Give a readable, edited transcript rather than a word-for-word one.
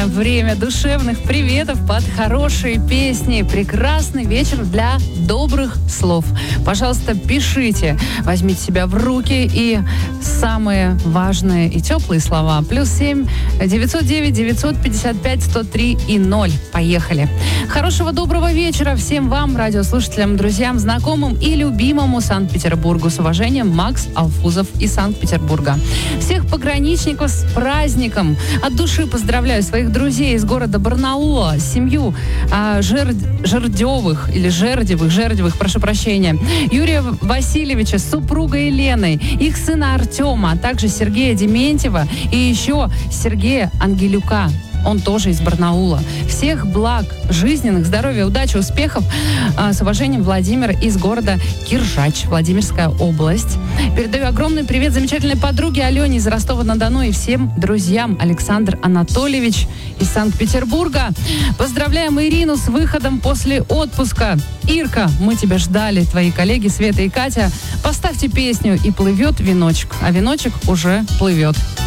Самое время душевных приветов под хорошие песни. Прекрасный вечер для добрых слов. Пожалуйста, пишите. Возьмите себя в руки и самые важные и теплые слова. +7 909 955 103 и 0. Поехали. Хорошего доброго вечера всем вам, радиослушателям, друзьям, знакомым и любимому Санкт-Петербургу. С уважением, Макс Алфузов из Санкт-Петербурга. Всех пограничников с праздником. От души поздравляю своих друзей из города Барнаула, семью Жердевых, прошу прощения, Юрия Васильевича с супругой Еленой, их сына Артема, а также Сергея Дементьева и еще Сергея Ангелюка. Он тоже из Барнаула. Всех благ, жизненных, здоровья, удачи, успехов. С уважением, Владимир из города Киржач, Владимирская область. Передаю огромный привет замечательной подруге Алене из Ростова-на-Дону и всем друзьям. Александр Анатольевич из Санкт-Петербурга. Поздравляем Ирину с выходом после отпуска. Ирка, мы тебя ждали, твои коллеги Света и Катя. Поставьте песню «И плывет веночек», а веночек уже плывет.